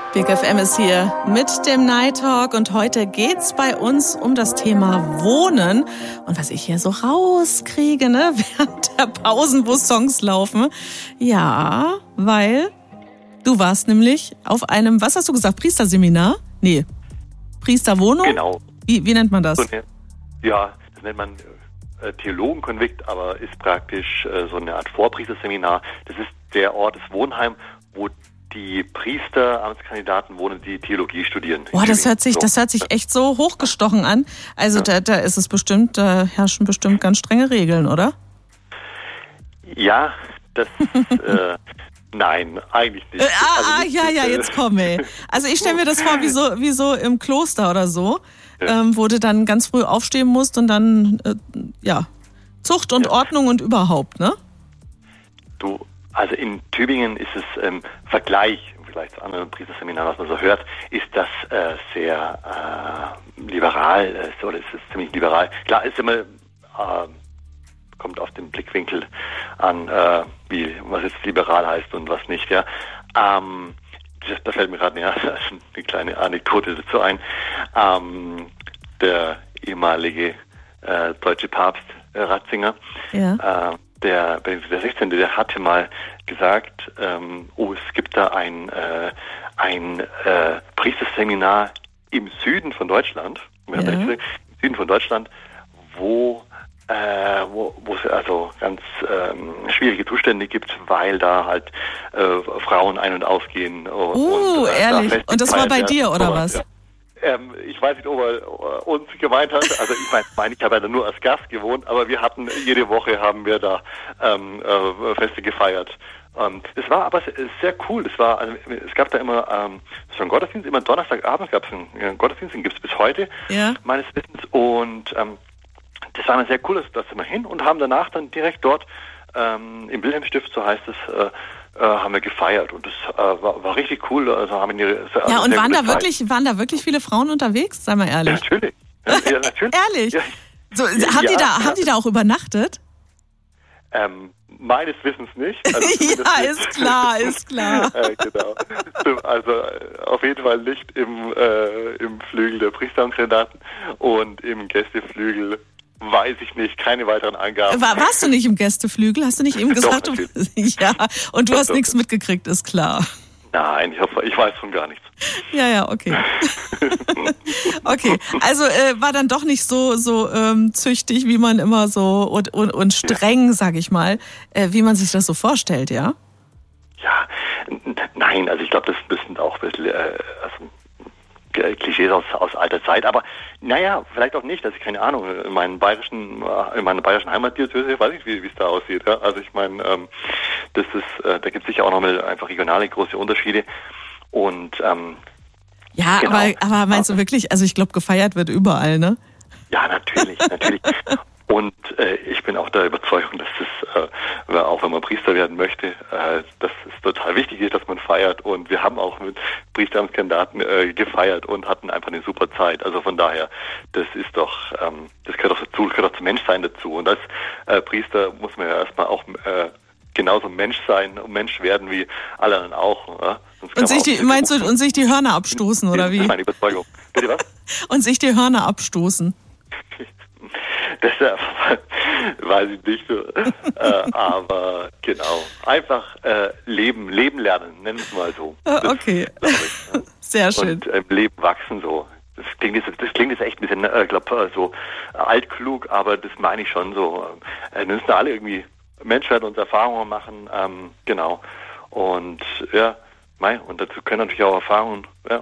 Big FM ist hier mit dem Night Talk und heute geht's bei uns um das Thema Wohnen. Und was ich hier so rauskriege, ne, während der Pausen, wo Songs laufen. Ja, weil du warst nämlich auf einem, was hast du gesagt, Priesterseminar? Nee, Priesterwohnung? Genau. Wie nennt man das? Ja, das nennt man Theologenkonvikt, aber ist praktisch so eine Art Vorpriesterseminar. Das ist der Ort, das Wohnheim, wo die Priester, Amtskandidaten wohnen, die Theologie studieren. Boah, das hört sich echt so hochgestochen an. Also ja. Da ist es bestimmt, da herrschen bestimmt ganz strenge Regeln, oder? Ja, das nein, eigentlich nicht. Jetzt komm, ey. Also ich stelle mir das vor, wie so im Kloster oder so, wo du dann ganz früh aufstehen musst und dann, Zucht und Ordnung und überhaupt, ne? Also in Tübingen ist es Vergleich zu anderen Priesterseminaren, was man so hört, ist das sehr liberal, oder ist es ziemlich liberal. Klar, ist immer, kommt auf den Blickwinkel an, was jetzt liberal heißt und was nicht, ja. Da fällt mir gerade eine kleine Anekdote dazu ein. Der ehemalige deutsche Papst Ratzinger, der Benedikt XVI., der hatte mal gesagt, es gibt da ein Priesterseminar im Süden von Deutschland, im Süden von Deutschland, wo es also ganz schwierige Zustände gibt, weil da halt Frauen ein- und ausgehen. Ehrlich? Und das war bei dir, oder was? Ja. Ich weiß nicht, ob er uns gemeint hat. Also ich habe ja da nur als Gast gewohnt, aber wir hatten jede Woche haben wir da Feste gefeiert. Es war aber sehr cool. Es gab da immer so einen Gottesdienst, immer Donnerstagabend gab es einen Gottesdienst, den gibt es bis heute, meines Wissens. Und das war dann sehr cool, da sind wir hin und haben danach dann direkt dort im Wilhelmstift, so heißt es, haben wir gefeiert und das war richtig cool. Also haben und waren da wirklich viele Frauen unterwegs? Sei mal ehrlich. Ja, natürlich. Ja, natürlich. Ehrlich? Ja. So, haben die da auch übernachtet? Meines Wissens nicht. Also ist klar. Genau. Also auf jeden Fall nicht im Flügel der Priesteramtskandidaten und im Gästeflügel. Weiß ich nicht, keine weiteren Angaben. Warst du nicht im Gästeflügel? Hast du nicht eben gesagt? Doch, ja, und du hast nichts mitgekriegt, ist klar. Nein, ich weiß von gar nichts. Ja, okay. Okay, also war dann doch nicht so züchtig, wie man immer so und streng, sag ich mal, wie man sich das so vorstellt, ja? Ja, nein, also ich glaube, das sind auch ein bisschen Klischees aus alter Zeit, aber naja, vielleicht auch nicht, also keine Ahnung, in meiner bayerischen Heimatdiözese weiß ich, wie es da aussieht, ja? Also ich meine, da gibt es sicher auch nochmal einfach regionale große Unterschiede und ja, genau. aber meinst du wirklich, also ich glaube, gefeiert wird überall, ne? Ja, natürlich. Und ich bin auch der Überzeugung, dass das, auch wenn man Priester werden möchte, dass es total wichtig ist, dass man feiert. Und wir haben auch mit Priesteramtskandidaten gefeiert und hatten einfach eine super Zeit. Also von daher, das ist doch, das gehört auch dazu, gehört auch zum Menschsein dazu. Und als Priester muss man ja erstmal auch genauso Mensch sein und Mensch werden wie alle anderen auch. Ja? Und sich die Hörner abstoßen, oder wie? Das ist meine Überzeugung. Bitte was? Und sich die Hörner abstoßen. Das weiß ich nicht so. Aber genau. Einfach leben lernen, nennen wir es mal so. Okay. Sehr schön. Und im Leben wachsen so. Das klingt jetzt echt ein bisschen, so altklug, aber das meine ich schon so. Wir müssen alle irgendwie Mensch werden und Erfahrungen machen. Genau. Und und dazu können natürlich auch Erfahrungen,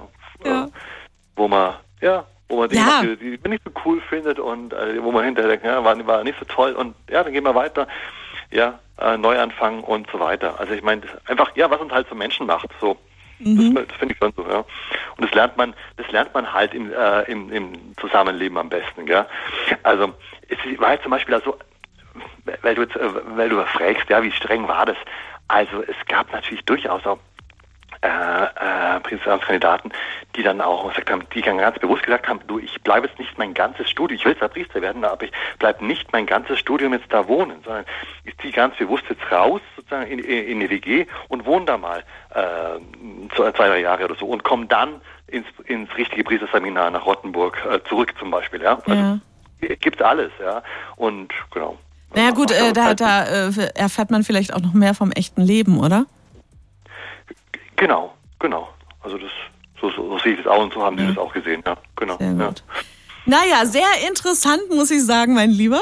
wo man Dinge, die man nicht so cool findet und wo man hinterher denkt, war nicht so toll und dann gehen wir weiter, neu anfangen und so weiter. Also ich meine, einfach, was uns halt so Menschen macht, so. Das finde ich schon so, ja. Und das lernt man halt im Zusammenleben am besten, ja. Also es war jetzt zum Beispiel also, weil du fragst, wie streng war das? Also es gab natürlich durchaus auch Priesteramtskandidaten, die dann auch gesagt haben, die ganz bewusst gesagt haben, du, ich bleibe jetzt nicht mein ganzes Studium, ich will zwar Priester werden, aber ich bleibe nicht mein ganzes Studium jetzt da wohnen, sondern ich ziehe ganz bewusst jetzt raus, sozusagen in die WG und wohne da mal 2-3 Jahre oder so und komme dann ins richtige Priesterseminar nach Rottenburg zurück zum Beispiel, ja. Also, gibt alles, ja. Und genau. Naja gut, da erfährt man vielleicht auch noch mehr vom echten Leben, oder? Genau. Also so sehe ich das auch und so haben Sie das auch gesehen, ja. Genau. Sehr gut. Naja, sehr interessant, muss ich sagen, mein Lieber.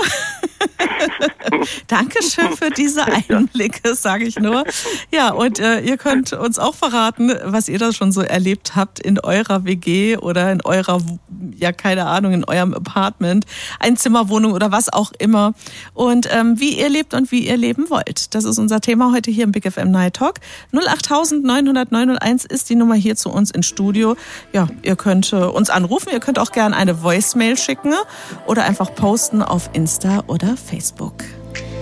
Dankeschön für diese Einblicke, sage ich nur. Ja, und ihr könnt uns auch verraten, was ihr da schon so erlebt habt in eurer WG oder in eurer, ja keine Ahnung, in eurem Apartment, Einzimmerwohnung oder was auch immer. Und wie ihr lebt und wie ihr leben wollt. Das ist unser Thema heute hier im Big FM Night Talk. 08900 ist die Nummer hier zu uns ins Studio. Ja, ihr könnt uns anrufen, ihr könnt auch gerne eine Voicemail schicken oder einfach posten auf Insta oder Facebook.